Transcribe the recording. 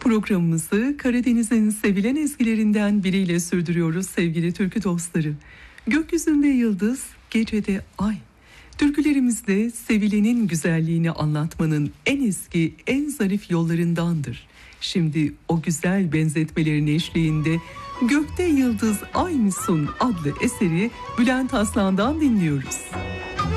Programımızı Karadeniz'in sevilen ezgilerinden biriyle sürdürüyoruz sevgili türkü dostları. Gökyüzünde yıldız, gecede ay. Türkülerimizde sevilenin güzelliğini anlatmanın en eski, en zarif yollarındandır. Şimdi o güzel benzetmelerin eşliğinde Gökte Yıldız Ay Mısın adlı eseri Bülent Aslan'dan dinliyoruz.